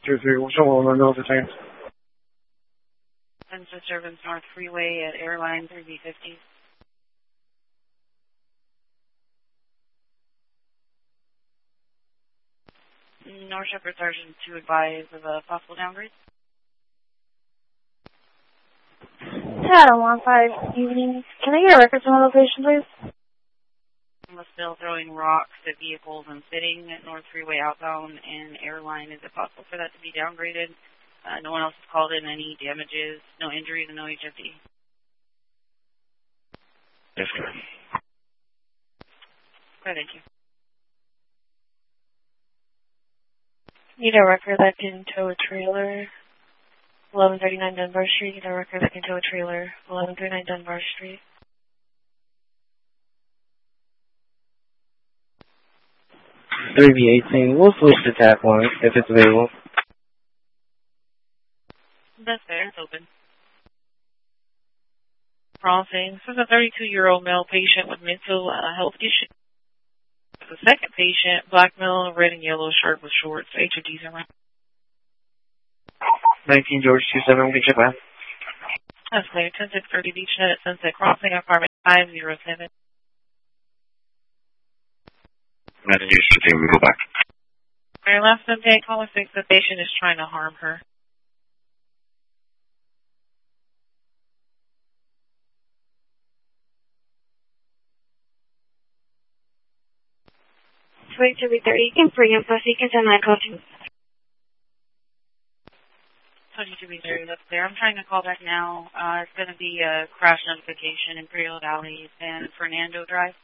2-3, someone on North Atlantic. 10 disturbance North Freeway at Airline 3B50. North Shepherd Sergeant to advise of a possible downgrade. Adam 15 evening. Can I get a record from the location, please? Still throwing rocks at vehicles and sitting at North Freeway outbound and Airline. Is it possible for that to be downgraded? No one else has called in any damages, no injuries, and no HFD. Yes, sir. Okay, thank you. Need a record that can tow a trailer. 1139 Dunbar Street. Need a record that can tow a trailer. 1139 Dunbar Street. B18. We'll switch to tap line if it's available. That's there. It's open. Crossing. This is a 32-year-old male patient with mental health issues. The second patient, black male, red and yellow shirt with shorts. HODs around. 19 George 27. Get your back. That's clear. 10630 Beachnet at Sunset Crossing, apartment 507. 19 George 15. We go back. Our last update, caller 6, the patient is trying to harm her. Wait till 30. You can bring him, plus you can send that call to 22B30, that's there. I'm trying to call back now. It's going to be a crash notification in Imperial Valley and Fernando Drive.